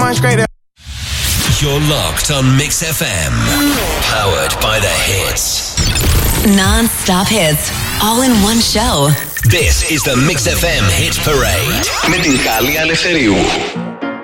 going straight to. You're locked on Mix FM. Powered by the hits. Non-stop hits. All in one show. This is the Mix FM Hit Parade. Με την Κάλλη Αλευθερίου.